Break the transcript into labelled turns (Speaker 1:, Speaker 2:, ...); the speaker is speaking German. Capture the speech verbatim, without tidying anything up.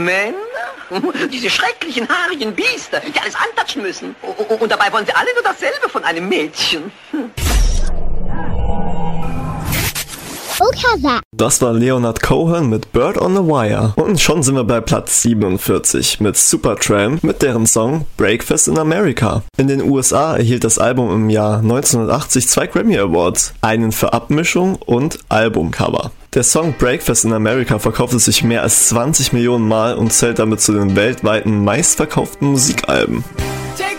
Speaker 1: Männer? Diese schrecklichen, haarigen Biester, die alles antatschen müssen. Und dabei wollen sie alle nur dasselbe von einem Mädchen.
Speaker 2: Das war Leonard Cohen mit Bird on the Wire. Und schon sind wir bei Platz siebenundvierzig mit Supertramp mit deren Song Breakfast in America. In den U S A erhielt das Album im Jahr neunzehnhundertachtzig zwei Grammy Awards, einen für Abmischung und Albumcover. Der Song Breakfast in America verkaufte sich mehr als zwanzig Millionen Mal und zählt damit zu den weltweiten meistverkauften Musikalben.
Speaker 3: Take